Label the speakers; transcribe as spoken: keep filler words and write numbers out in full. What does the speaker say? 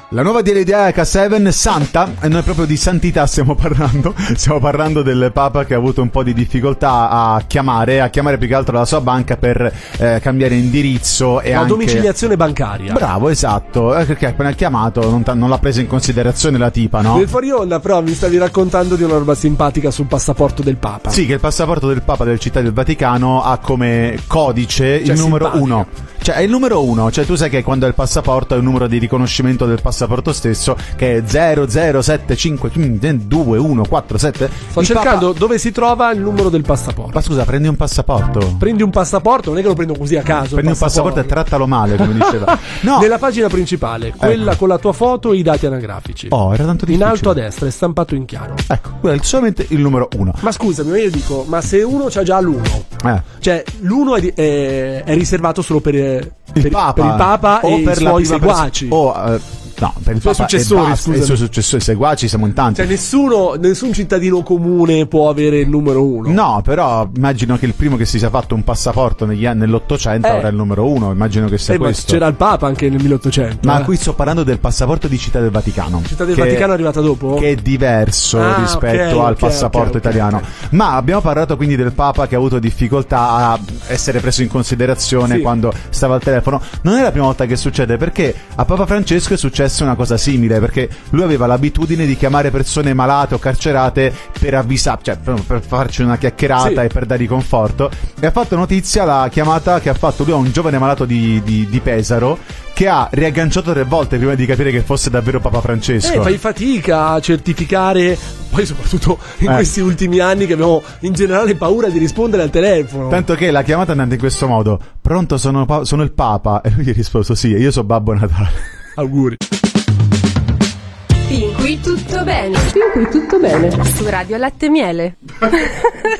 Speaker 1: La nuova D L D A H sette Santa, e noi proprio di santità stiamo parlando, stiamo parlando del Papa che ha avuto un po' di difficoltà a chiamare, a chiamare più che altro la sua banca per eh, cambiare indirizzo e
Speaker 2: la
Speaker 1: anche...
Speaker 2: domiciliazione bancaria.
Speaker 1: Bravo, esatto, eh, perché appena chiamato non, non l'ha presa in considerazione la tipa, no?
Speaker 2: Nel fuori onda però mi stavi raccontando di una roba simpatica sul passaporto del Papa.
Speaker 1: Sì, che il passaporto del Papa del Città del Vaticano ha come codice
Speaker 2: cioè,
Speaker 1: il numero
Speaker 2: simpatica.
Speaker 1: uno. Cioè è il numero uno, cioè tu sai che quando è il passaporto è il numero di riconoscimento del passaporto stesso, che è zero zero sette cinque due uno quattro sette.
Speaker 2: Sto
Speaker 1: il
Speaker 2: cercando
Speaker 1: Papa...
Speaker 2: dove si trova il numero del passaporto.
Speaker 1: Ma scusa, prendi un passaporto.
Speaker 2: Prendi un passaporto, non è che lo prendo così a caso.
Speaker 1: Prendi un passaporto e trattalo male, come diceva. No.
Speaker 2: Nella pagina principale, quella ecco. con la tua foto e i dati anagrafici.
Speaker 1: Oh, era tanto difficile.
Speaker 2: In alto a destra, è stampato in chiaro.
Speaker 1: Ecco, quello è solamente il numero uno.
Speaker 2: Ma scusami, ma io dico, ma se uno c'ha già l'uno,
Speaker 1: eh.
Speaker 2: cioè l'uno è, è, è riservato solo per,
Speaker 1: il,
Speaker 2: per,
Speaker 1: Papa.
Speaker 2: per il Papa
Speaker 1: o
Speaker 2: e
Speaker 1: per
Speaker 2: i suoi seguaci.
Speaker 1: Pers- o uh, no, per il
Speaker 2: suoi
Speaker 1: Papa
Speaker 2: successori,
Speaker 1: e,
Speaker 2: scusa.
Speaker 1: e i suoi successori, seguaci, siamo in tanti.
Speaker 2: Cioè nessuno, nessun cittadino comune può avere il numero uno.
Speaker 1: No, però immagino che il primo che si sia fatto un passaporto negli anni nell'Ottocento
Speaker 2: eh.
Speaker 1: avrà il numero uno, immagino che sia
Speaker 2: eh,
Speaker 1: questo.
Speaker 2: Ma c'era il Papa anche nel milleottocento.
Speaker 1: Ma
Speaker 2: eh.
Speaker 1: qui sto parlando del passaporto di Città del Vaticano.
Speaker 2: Città del
Speaker 1: che,
Speaker 2: Vaticano è arrivata dopo?
Speaker 1: Che è diverso
Speaker 2: ah,
Speaker 1: rispetto
Speaker 2: okay,
Speaker 1: al
Speaker 2: okay,
Speaker 1: passaporto
Speaker 2: okay,
Speaker 1: italiano.
Speaker 2: Okay.
Speaker 1: Ma abbiamo parlato quindi del Papa che ha avuto difficoltà a essere preso in considerazione
Speaker 2: sì.
Speaker 1: quando stava al telefono. Non è la prima volta che succede, perché a Papa Francesco è successa una cosa simile, perché lui aveva l'abitudine di chiamare persone malate o carcerate per avvisare, cioè per, per farci una chiacchierata sì. e per dare conforto, e ha fatto notizia la chiamata che ha fatto lui a un giovane malato di, di, di Pesaro, che ha riagganciato tre volte prima di capire che fosse davvero Papa Francesco.
Speaker 2: Eh, fai fatica a certificare, poi soprattutto in
Speaker 1: eh.
Speaker 2: questi ultimi anni che abbiamo in generale paura di rispondere al telefono.
Speaker 1: Tanto che la chiamata è andata in questo modo: pronto, sono, pa- sono il Papa. E lui gli ha risposto: sì, io sono Babbo Natale.
Speaker 2: Auguri.
Speaker 3: Fin qui tutto bene.
Speaker 4: Fin qui tutto bene.
Speaker 3: Su Radio Latte e Miele.